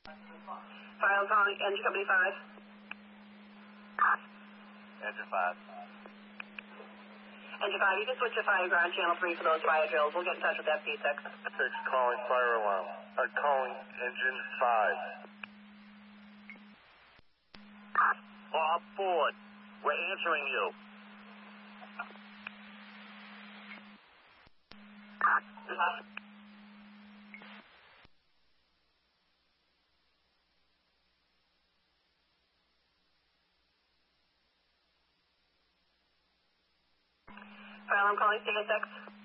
File calling Engine Company 5. Engine 5. Engine 5, you can switch to fire ground channel 3 for those fire drills. We'll get in touch with FP6. 6 calling fire alarm. Calling Engine 5. Bob Ford, we're answering you. File, I'm calling CSX.